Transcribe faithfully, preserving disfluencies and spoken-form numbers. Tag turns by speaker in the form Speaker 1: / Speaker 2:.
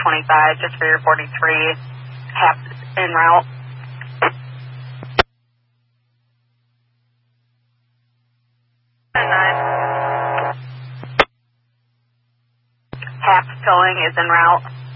Speaker 1: twenty-five, just for your forty-three, half en route. nine. Half towing is en route.